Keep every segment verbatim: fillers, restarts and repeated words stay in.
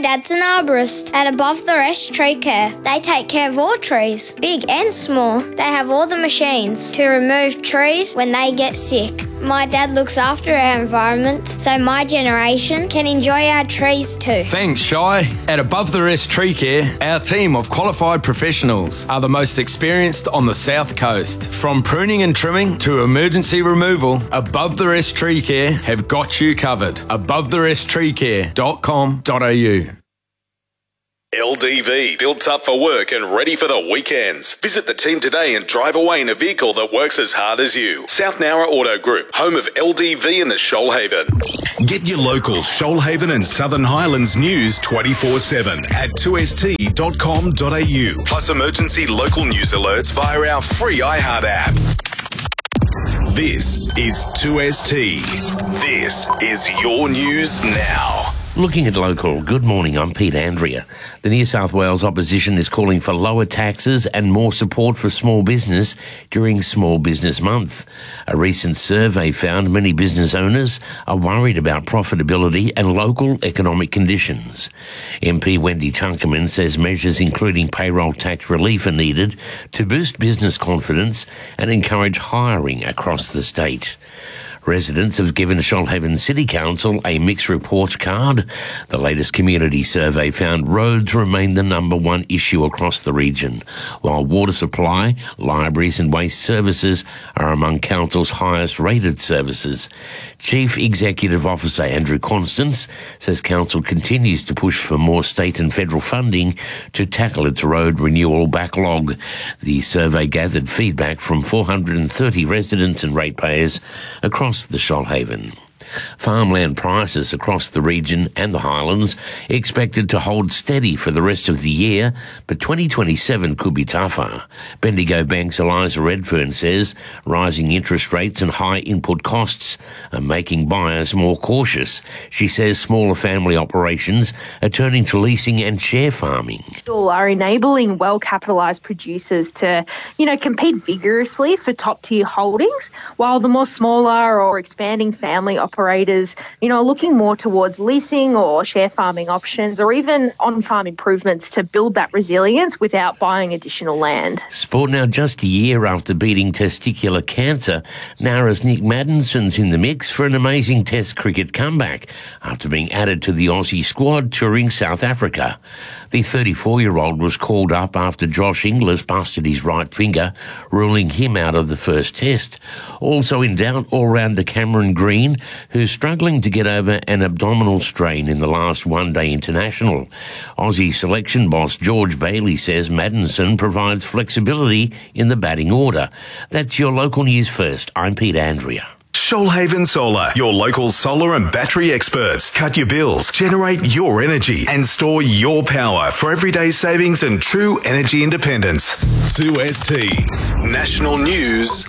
dad's an arborist at Above the Rest Tree Care. They take care of all trees, big and small. They have all the machines to remove trees when they get sick. My dad looks after our environment so my generation can enjoy our trees too. Thanks, Shai. At Above the Rest Tree Care, our team of qualified professionals are the most experienced on the South Coast. From pruning and trimming to emergency removal, Above the Rest Tree Care have got you covered. above the rest tree care dot com dot a u. L D V, built up for work and ready for the weekends. Visit the team today and drive away in a vehicle that works as hard as you. South Nowra Auto Group, home of L D V in the Shoalhaven. Get your local Shoalhaven and Southern Highlands news twenty-four seven at two s t dot com dot a u. Plus emergency local news alerts via our free iHeart app. This is two S T. This is your news now. Looking at local, good morning, I'm Pete Andrea. The New South Wales opposition is calling for lower taxes and more support for small business during Small Business Month. A recent survey found many business owners are worried about profitability and local economic conditions. M P Wendy Tunkerman says measures including payroll tax relief are needed to boost business confidence and encourage hiring across the state. Residents have given Shoalhaven City Council a mixed report card. The latest community survey found roads remain the number one issue across the region, while water supply, libraries and waste services are among Council's highest rated services. Chief Executive Officer Andrew Constance says Council continues to push for more state and federal funding to tackle its road renewal backlog. The survey gathered feedback from four hundred thirty residents and ratepayers across the Shoalhaven. Farmland prices across the region and the Highlands expected to hold steady for the rest of the year, but twenty twenty-seven could be tougher. Bendigo Bank's Eliza Redfern says rising interest rates and high input costs are making buyers more cautious. She says smaller family operations are turning to leasing and share farming. Are enabling well-capitalised producers to, you know, compete vigorously for top-tier holdings, while the more smaller or expanding family operations operators, you know, are looking more towards leasing or share farming options or even on-farm improvements to build that resilience without buying additional land. Sport now, just a year after beating testicular cancer, Nowra's Nick Maddenson's in the mix for an amazing Test cricket comeback after being added to the Aussie squad touring South Africa. The thirty-four-year-old was called up after Josh Inglis busted his right finger, ruling him out of the first Test. Also in doubt, all-rounder Cameron Green, who's struggling to get over an abdominal strain in the last one-day international. Aussie selection boss George Bailey says Maddenson provides flexibility in the batting order. That's your local news first. I'm Pete Andrea. Shoalhaven Solar, your local solar and battery experts. Cut your bills, generate your energy, and store your power for everyday savings and true energy independence. two S T National News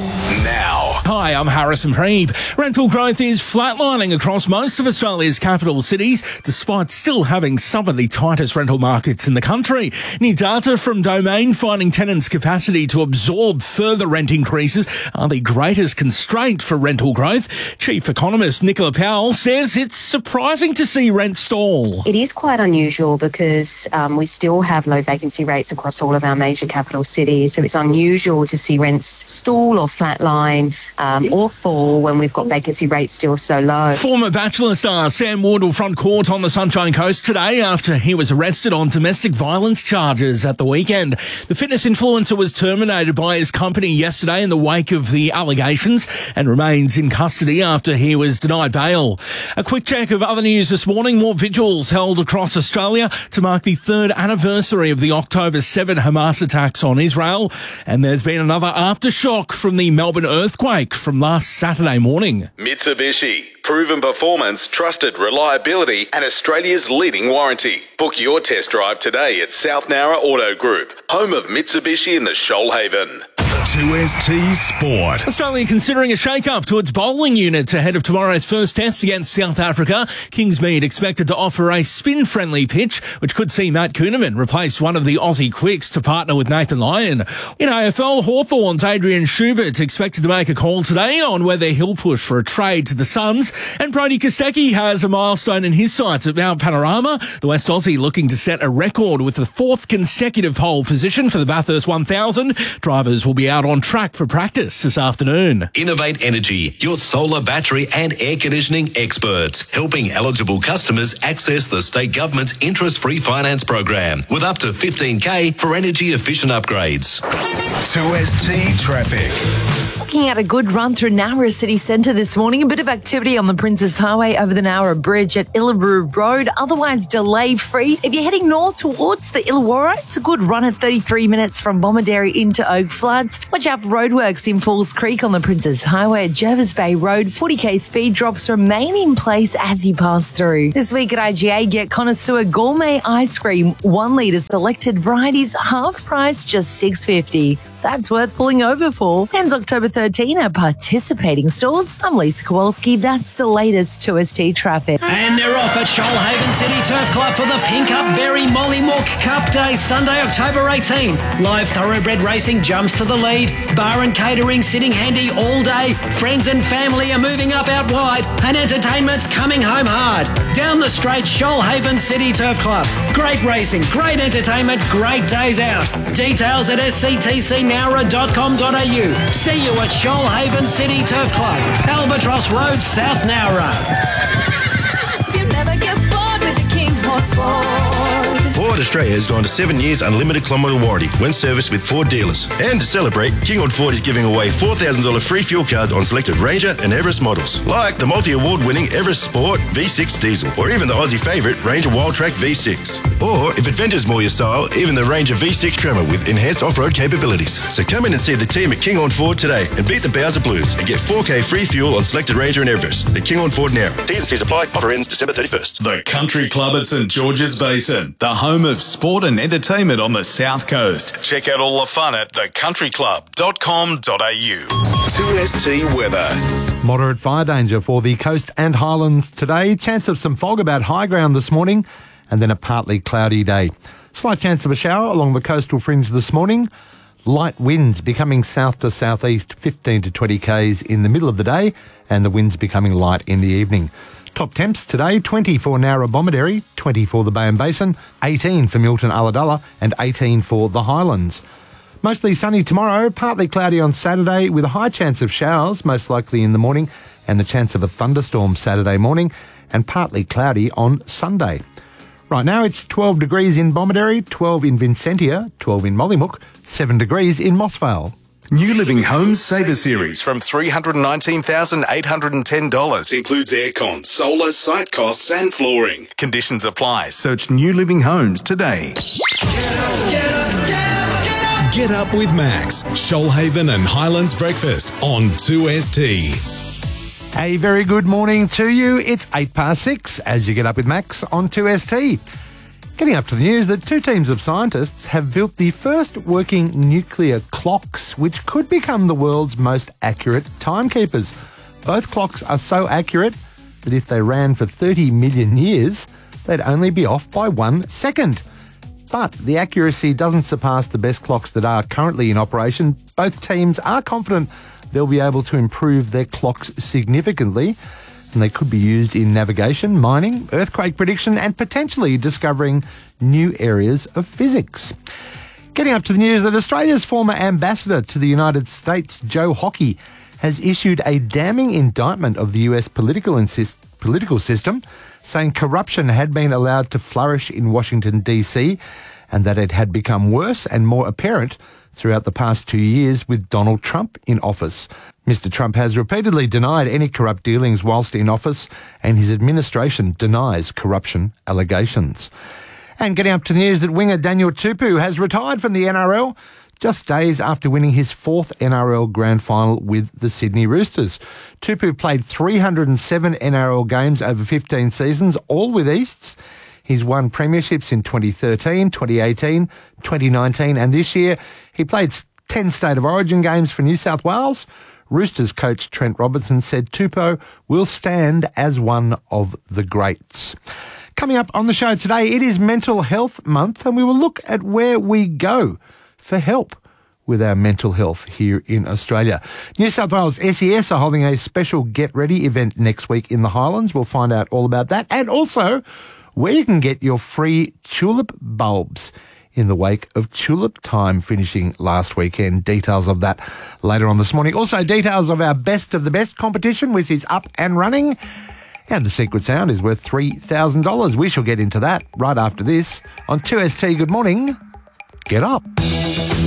Now. Hi, I'm Harrison Preeve. Rental growth is flatlining across most of Australia's capital cities, despite still having some of the tightest rental markets in the country. New data from Domain finding tenants' capacity to absorb further rent increases are the greatest constraint for rental growth. Chief economist Nicola Powell says it's surprising to see rent stall. It is quite unusual because um, we still have low vacancy rates across all of our major capital cities, so it's unusual to see rents stall or flatline um, or fall when we've got vacancy rates still so low. Former Bachelor star Sam Wardle front court on the Sunshine Coast today after he was arrested on domestic violence charges at the weekend. The fitness influencer was terminated by his company yesterday in the wake of the allegations and remains in custody after he was denied bail. A quick check of other news this morning. More vigils held across Australia to mark the third anniversary of the October seventh Hamas attacks on Israel. And there's been another aftershock from the Melbourne earthquake from last Saturday morning. Mitsubishi. Proven performance, trusted reliability, and Australia's leading warranty. Book your test drive today at South Nowra Auto Group, home of Mitsubishi in the Shoalhaven. two S T Sport. Australia considering a shake-up to its bowling unit ahead of tomorrow's first test against South Africa. Kingsmead expected to offer a spin-friendly pitch, which could see Matt Kuhneman replace one of the Aussie quicks to partner with Nathan Lyon. In A F L, Hawthorn's Adrian Schubert expected to make a call today on whether he'll push for a trade to the Suns. And Brody Kostecki has a milestone in his sights at Mount Panorama. The West Aussie looking to set a record with the fourth consecutive pole position for the Bathurst one thousand. Drivers will be out on track for practice this afternoon. Innovate Energy, your solar, battery and air conditioning experts, helping eligible customers access the state government's interest-free finance program with up to fifteen K for energy efficient upgrades. two S T Traffic. Looking at a good run through Nowra City Centre this morning. A bit of activity on the Princes Highway over the Nowra Bridge at Illawarra Road. Otherwise delay-free. If you're heading north towards the Illawarra, it's a good run at thirty-three minutes from Bomaderry into Oak Floods. Watch out for roadworks in Falls Creek on the Princes Highway at Jervis Bay Road. forty K speed drops remain in place as you pass through. This week at I G A, get Connoisseur Gourmet Ice Cream. One litre selected varieties, half price, just six dollars fifty. That's worth pulling over for. Ends October thirteenth at participating stores. I'm Lisa Kowalski. That's the latest two S T traffic. And they're off at Shoalhaven City Turf Club for the Pink Up Berry Mollymook Cup Day, Sunday, October eighteenth. Live thoroughbred racing jumps to the lead. Bar and catering sitting handy all day. Friends and family are moving up out wide. And entertainment's coming home hard. Down the straight, Shoalhaven City Turf Club. Great racing, great entertainment, great days out. Details at s c t c nowra dot com dot a u. See you at Shoalhaven City Turf Club, Albatross Road, South Nowra. You never get bored with the King Hort Ford. Ford Australia has gone to seven years unlimited kilometre warranty when serviced with Ford dealers. And to celebrate, King Hort Ford is giving away four thousand dollars free fuel cards on selected Ranger and Everest models, like the multi-award winning Everest Sport V six diesel, or even the Aussie favourite Ranger Wildtrak V six. Or, if adventure's more your style, even the Ranger V six Tremor with enhanced off-road capabilities. So come in and see the team at King Hort Ford today and beat the Bowser Blues and get four K free fuel on selected Ranger and Everest at King Hort Ford now. T's and C's apply. Offer ends December thirty-first. The Country Club at St George's Basin, the home of sport and entertainment on the South Coast. Check out all the fun at the country club dot com dot a u. two S T weather. Moderate fire danger for the coast and highlands today. Chance of some fog about high ground this morning, and then a partly cloudy day. Slight chance of a shower along the coastal fringe this morning. Light winds becoming south to southeast, fifteen to twenty k's in the middle of the day, and the winds becoming light in the evening. Top temps today, twenty for Nowra Bomaderry, twenty for the Bay and Basin, eighteen for Milton Ulladulla, and eighteen for the Highlands. Mostly sunny tomorrow, partly cloudy on Saturday with a high chance of showers, most likely in the morning, and the chance of a thunderstorm Saturday morning, and partly cloudy on Sunday. Right now it's twelve degrees in Bomaderry, twelve in Vincentia, twelve in Mollymook, seven degrees in Mossvale. New Living Homes Saver Series from three hundred nineteen thousand eight hundred ten dollars. Includes aircon, solar, site costs and flooring. Conditions apply. Search New Living Homes today. Get up, get up, get up, get up. Get up with Max. Shoalhaven and Highlands Breakfast on two S T. A very good morning to you. It's eight past six as you get up with Max on two S T. Getting up to the news that two teams of scientists have built the first working nuclear clocks, which could become the world's most accurate timekeepers. Both clocks are so accurate that if they ran for thirty million years, they'd only be off by one second. But the accuracy doesn't surpass the best clocks that are currently in operation. Both teams are confident they'll be able to improve their clocks significantly, and they could be used in navigation, mining, earthquake prediction, and potentially discovering new areas of physics. Getting up to the news that Australia's former ambassador to the United States, Joe Hockey, has issued a damning indictment of the U S political insist- political system, saying corruption had been allowed to flourish in Washington, D C, and that it had become worse and more apparent throughout the past two years with Donald Trump in office. Mister Trump has repeatedly denied any corrupt dealings whilst in office, and his administration denies corruption allegations. And getting up to the news that winger Daniel Tupou has retired from the N R L just days after winning his fourth N R L Grand Final with the Sydney Roosters. Tupou played three hundred seven N R L games over fifteen seasons, all with Easts. He's won premierships in twenty thirteen, twenty eighteen, twenty nineteen, and this year he played ten State of Origin games for New South Wales. Roosters coach Trent Robinson said Tupou will stand as one of the greats. Coming up on the show today, it is Mental Health Month, and we will look at where we go for help with our mental health here in Australia. New South Wales S E S are holding a special Get Ready event next week in the Highlands. We'll find out all about that, and also where you can get your free tulip bulbs in the wake of Tulip Time finishing last weekend. Details of that later on this morning. Also, details of our Best of the Best competition, which is up and running. And the secret sound is worth three thousand dollars. We shall get into that right after this on two S T. Good morning. Get up.